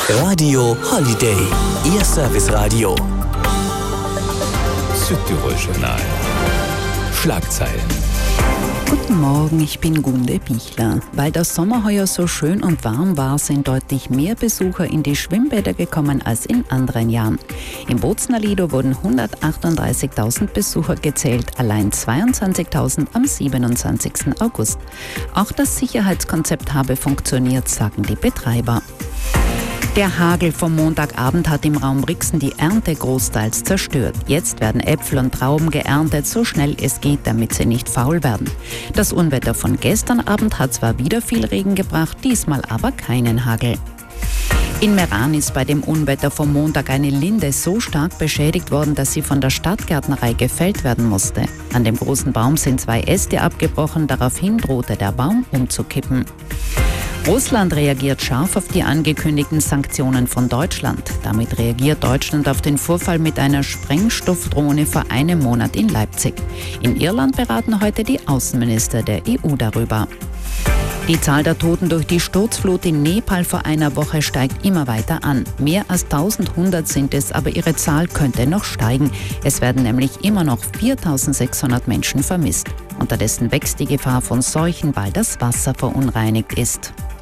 Radio Holiday, Ihr Serviceradio. Südtirol Journal. Schlagzeilen. Guten Morgen, ich bin Gunde Bichler. Weil der Sommer heuer so schön und warm war, sind deutlich mehr Besucher in die Schwimmbäder gekommen als in anderen Jahren. Im Bozner Lido wurden 138.000 Besucher gezählt, allein 22.000 am 27. August. Auch das Sicherheitskonzept habe funktioniert, sagen die Betreiber. Der Hagel vom Montagabend hat im Raum Brixen die Ernte großteils zerstört. Jetzt werden Äpfel und Trauben geerntet, so schnell es geht, damit sie nicht faul werden. Das Unwetter von gestern Abend hat zwar wieder viel Regen gebracht, diesmal aber keinen Hagel. In Meran ist bei dem Unwetter vom Montag eine Linde so stark beschädigt worden, dass sie von der Stadtgärtnerei gefällt werden musste. An dem großen Baum sind 2 Äste abgebrochen, daraufhin drohte der Baum umzukippen. Russland reagiert scharf auf die angekündigten Sanktionen von Deutschland. Damit reagiert Deutschland auf den Vorfall mit einer Sprengstoffdrohne vor einem Monat in Leipzig. In Irland beraten heute die Außenminister der EU darüber. Die Zahl der Toten durch die Sturzflut in Nepal vor einer Woche steigt immer weiter an. Mehr als 1100 sind es, aber ihre Zahl könnte noch steigen. Es werden nämlich immer noch 4600 Menschen vermisst. Unterdessen wächst die Gefahr von Seuchen, weil das Wasser verunreinigt ist.